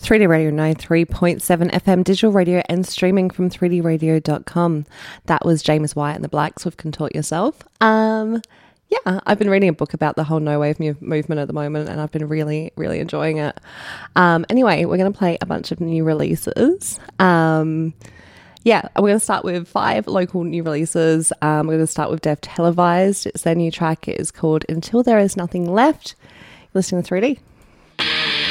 3D Radio 93.7 FM digital radio and streaming from 3dradio.com. That was James White and the Blacks with Contort Yourself. I've been reading a book about the whole no wave movement at the moment, and I've been really, really enjoying it. Anyway, we're going to play a bunch of new releases. We're going to start with 5 local new releases. We're going to start with Dev Televised. Their new track is called Until There Is Nothing Left. You're listening to 3D.